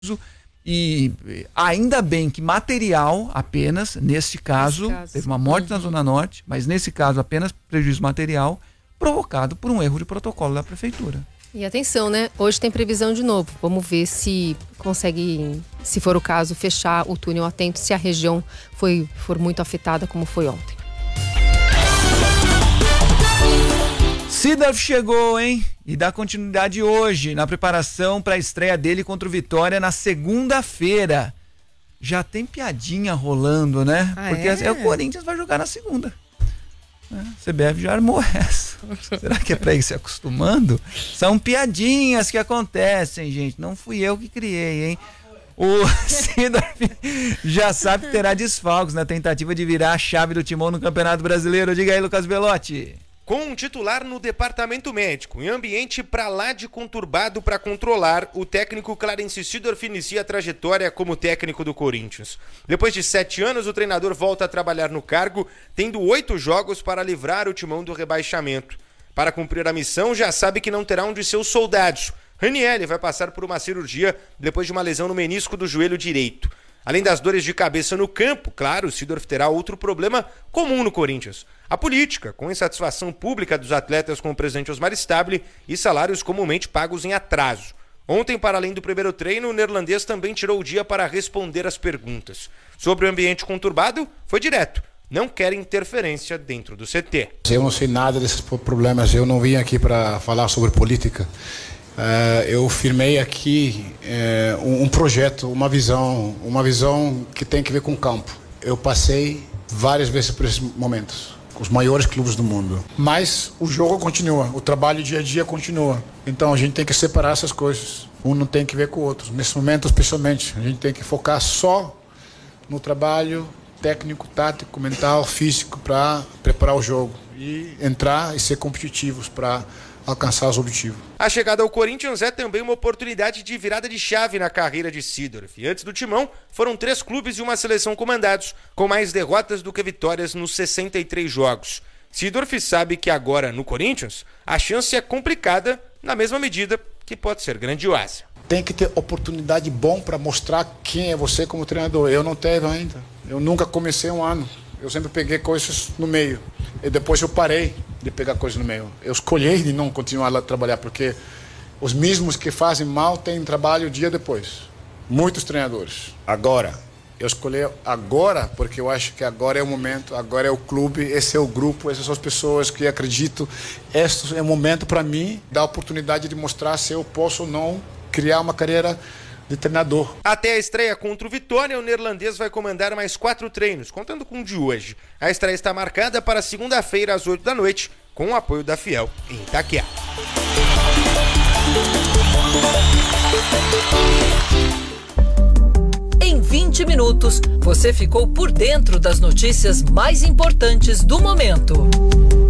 E ainda bem que material apenas, nesse caso, teve uma morte na Zona Norte, mas nesse caso apenas prejuízo material provocado por um erro de protocolo da prefeitura. E atenção, né? Hoje tem previsão de novo. Vamos ver se consegue, se for o caso, fechar o túnel a tempo, se a região for muito afetada como foi ontem. Seedorf chegou, hein? E dá continuidade hoje na preparação para a estreia dele contra o Vitória na segunda-feira. Já tem piadinha rolando, né? Porque o Corinthians vai jogar na segunda. CBF já armou essa. Será que é para ir se acostumando? São piadinhas que acontecem, gente. Não fui eu que criei, hein? O Seedorf já sabe que terá desfalques na tentativa de virar a chave do Timão no Campeonato Brasileiro. Diga aí, Lucas Belotti. Com um titular no departamento médico, em ambiente pra lá de conturbado para controlar, o técnico Clarence Seedorf inicia a trajetória como técnico do Corinthians. Depois de 7 anos, o treinador volta a trabalhar no cargo, tendo 8 jogos para livrar o Timão do rebaixamento. Para cumprir a missão, já sabe que não terá um de seus soldados. Ranieri vai passar por uma cirurgia depois de uma lesão no menisco do joelho direito. Além das dores de cabeça no campo, claro, o Seedorf terá outro problema comum no Corinthians. A política, com insatisfação pública dos atletas com o presidente Osmar Stabile e salários comumente pagos em atraso. Ontem, para além do primeiro treino, o neerlandês também tirou o dia para responder as perguntas. Sobre o ambiente conturbado, foi direto. Não quer interferência dentro do CT. Eu não sei nada desses problemas, eu não vim aqui para falar sobre política. Eu firmei aqui um projeto, uma visão que tem que ver com o campo. Eu passei várias vezes por esses momentos, com os maiores clubes do mundo. Mas o jogo continua, o trabalho dia a dia continua. Então a gente tem que separar essas coisas. Um não tem que ver com o outro. Nesse momento, especialmente, a gente tem que focar só no trabalho técnico, tático, mental, físico para preparar o jogo e entrar e ser competitivos para alcançar os objetivos. A chegada ao Corinthians é também uma oportunidade de virada de chave na carreira de Seedorf. Antes do Timão, foram 3 clubes e uma seleção comandados, com mais derrotas do que vitórias nos 63 jogos. Seedorf sabe que agora, no Corinthians, a chance é complicada, na mesma medida que pode ser grandiosa. Tem que ter oportunidade bom para mostrar quem é você como treinador. Eu não teve ainda. Eu nunca comecei um ano. Eu sempre peguei coisas no meio. E depois eu parei de pegar coisas no meio. Eu escolhi de não continuar lá a trabalhar, porque os mesmos que fazem mal têm trabalho o dia depois. Muitos treinadores. Agora, eu escolhi agora, porque eu acho que agora é o momento, agora é o clube, esse é o grupo, essas são as pessoas que acredito. Este é o momento para mim, dar a oportunidade de mostrar se eu posso ou não criar uma carreira de treinador. Até a estreia contra o Vitória, o neerlandês vai comandar mais 4 treinos, contando com o de hoje. A estreia está marcada para segunda-feira às 8 da noite, com o apoio da Fiel em Itaquera. Em 20 minutos, você ficou por dentro das notícias mais importantes do momento.